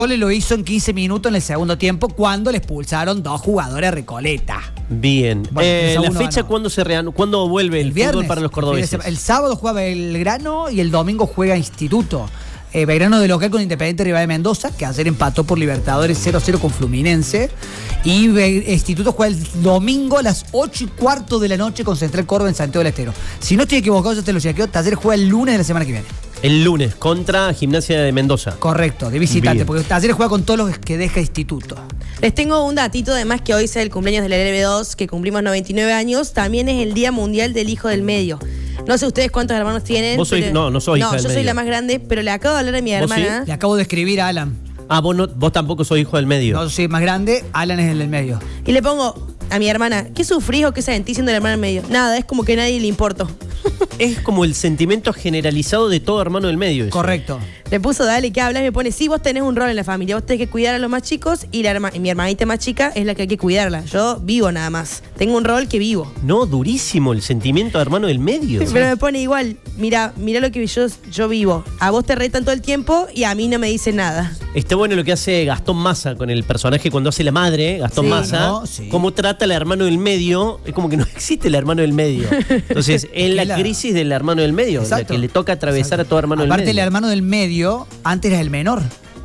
lo hizo en 15 minutos en el segundo tiempo cuando le expulsaron 2 jugadores a Recoleta. Bien. Bueno, ¿La fecha cuándo vuelve el fútbol para los cordobeses? El sábado juega Belgrano y el domingo juega Instituto. Belgrano de local con Independiente Rival de Mendoza, que ayer empató por Libertadores 0-0 con Fluminense. Y Instituto juega el domingo a las 8:15 de la noche con Central Córdoba en Santiago del Estero. Si no estoy equivocado, yo te lo chequeo. Talleres juega el lunes de la semana que viene. El lunes, contra Gimnasia de Mendoza. Correcto, de visitante, Bien. porque Talleres juega con todos los que deja Instituto. Les tengo un datito, además, que hoy es el cumpleaños de la LB2, que cumplimos 99 años. También es el Día Mundial del Hijo del Medio. No sé ustedes cuántos hermanos tienen. ¿Vos sois? No soy hija del yo soy medio. la más grande, pero le acabo de hablar a mi hermana. Le acabo de escribir a Alan. Ah, vos tampoco sos hijo del medio. No, yo soy más grande, Alan es el del medio. Y le pongo a mi hermana, ¿qué sufrís o qué sentís siendo la hermana del medio? Nada, es como que a nadie le importo. Es como el sentimiento generalizado de todo hermano del medio. Eso. Correcto. Le puso, dale, ¿qué hablas? Me pone, sí, vos tenés un rol en la familia, vos tenés que cuidar a los más chicos y mi hermanita más chica es la que hay que cuidarla. Yo vivo nada más, tengo un rol que vivo. No, durísimo el sentimiento de hermano del medio. Pero me pone igual, mira lo que yo vivo. A vos te retan todo el tiempo y a mí no me dicen nada. Está bueno lo que hace Gastón Massa con el personaje cuando hace la madre, Gastón Massa. ¿no? Sí. Cómo trata al hermano del medio. Es como que no existe el hermano del medio. Entonces, es la crisis del hermano del medio, la que le toca atravesar a todo hermano del medio. Aparte, el hermano del medio, antes era el menor.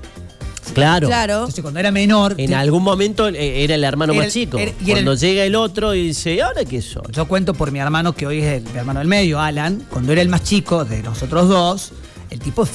Claro. Entonces, cuando era menor. En algún momento era el hermano más chico. Cuando llega el otro y dice, ¿y ahora qué soy? Yo cuento por mi hermano, que hoy es el hermano del medio, Alan. Cuando era el más chico de nosotros dos, el tipo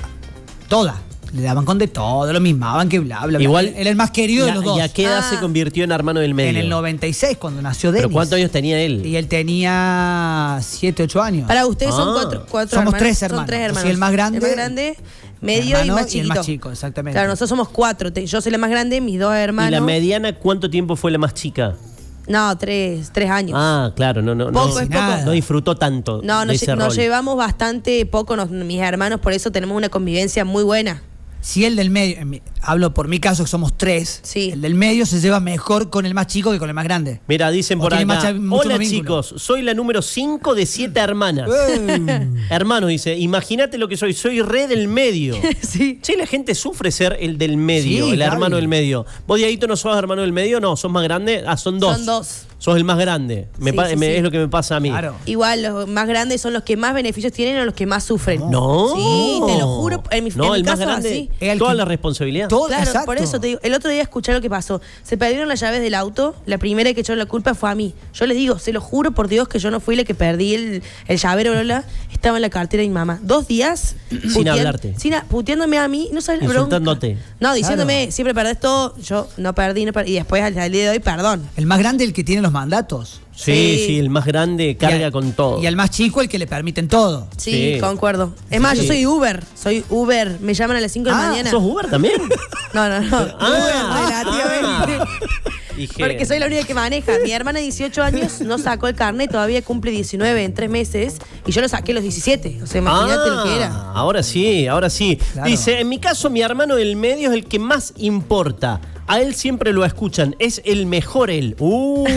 toda. Le daban con de todo, lo mismaban, que bla, bla, bla. Igual, era el más querido de los dos. ¿Y a qué edad se convirtió en hermano del medio? En el 96, cuando nació Denis. ¿Pero cuántos años tenía él? Y él tenía 7, 8 años. Para ustedes son cuatro Somos hermanos. 3 hermanos. Son 3 hermanos. Sí, el más grande. El más grande, medio y más chiquito. Y el más chico, exactamente. Claro, nosotros somos 4. Yo soy la más grande, mis 2 hermanos. ¿Y la mediana cuánto tiempo fue la más chica? No, 3 años. Ah, claro, Poco es poco. No disfrutó tanto. No, de ese nos rol. llevamos bastante poco mis hermanos, por eso tenemos una convivencia muy buena. Si el del medio, hablo por mi caso que somos 3, sí. El del medio se lleva mejor con el más chico que con el más grande. Mira, dicen por acá, hola chicos, soy la número 5 de 7 hermanas. Hermano, dice, imagínate lo que soy re del medio. Sí. Sí, la gente sufre ser el del medio, el hermano del medio. ¿Vos, Dieguito, no sos hermano del medio? No, ¿sos más grande? Ah, son 2. Son 2. Sos el más grande. Es lo que me pasa a mí. Claro. Igual, los más grandes son los que más beneficios tienen o los que más sufren. No. Sí, te lo juro. En mi el caso, más grande, así. toda la responsabilidad. Claro, exacto. por eso te digo. El otro día escuché lo que pasó. Se perdieron las llaves del auto. La primera que echó la culpa fue a mí. Yo les digo, se lo juro por Dios que yo no fui la que perdí el llavero, Lola. Estaba en la cartera de mi mamá. 2 días. Sin hablarte. Puteándome a mí. No sabes la bronca. Insultándote. No, diciéndome, siempre perdés todo. Yo no perdí. Y después al día de hoy, perdón. El más grande es el que tiene los mandatos. Sí, el más grande carga con todo. Y al más chico el que le permiten todo. Sí, concuerdo. Es más, yo soy Uber. Me llaman a las 5 de la mañana. ¿Sos Uber también? No. Uber, relativamente. Porque soy la única que maneja. Mi hermana de 18 años no sacó el carnet, todavía cumple 19 en 3 meses. Y yo lo saqué a los 17. O sea, imagínate lo que era. Ahora sí. Claro. Dice, en mi caso, mi hermano del medio es el que más importa. A él siempre lo escuchan. Es el mejor él. Uy.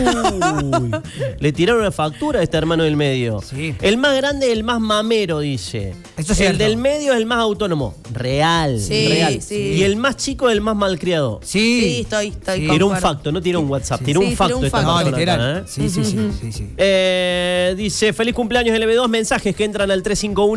Le tiraron una factura a este hermano del medio. Sí. El más grande es el más mamero, dice. Esto es el cierto. del medio es el más autónomo. Real. Sí. Y el más chico es el más malcriado. Sí, estoy. Tiró un facto, no tiró un WhatsApp. Tiró un facto. No, literal. Sí. Dice, feliz cumpleaños LB2. Mensajes que entran al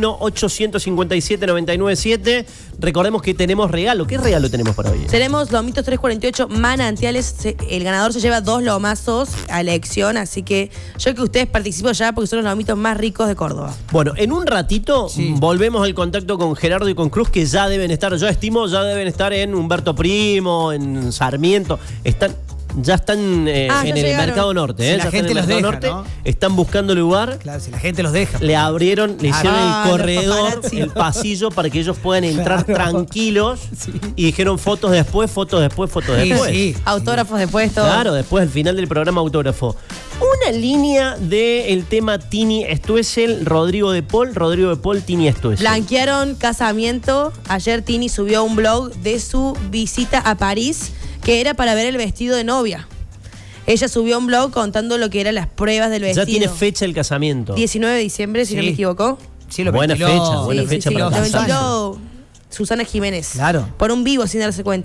351-857-997. Recordemos que tenemos regalo. ¿Qué regalo tenemos para hoy? Tenemos lomitos 348 manantiales. El ganador se lleva 2 lomazos a elección. Así que yo que ustedes participen ya porque son los lomitos más ricos de Córdoba. Bueno, en un ratito volvemos al contacto con Gerardo y con Cruz, que ya deben estar, yo estimo, ya deben estar en Humberto Primo, en Sarmiento. Ya están en el Mercado Norte. Si la gente los deja, ¿no? Están buscando lugar. Claro, si la gente los deja. Le hicieron el corredor, paparazzi. el pasillo para que ellos puedan entrar tranquilos. Y dijeron fotos después. Sí. Autógrafos después, todo. Claro, después al final del programa autógrafo. Una línea del tema Tini Stoessel, Rodrigo de Paul, Tini Stoessel. Blanquearon casamiento. Ayer Tini subió un blog de su visita a París, que era para ver el vestido de novia. Ella subió un blog contando lo que eran las pruebas del vestido. Ya tiene fecha el casamiento. 19 de diciembre, si no me equivoco. Sí, lo buena ventiló. fecha para Lo casarse. ventiló. Susana Jiménez. Claro. Por un vivo sin darse cuenta.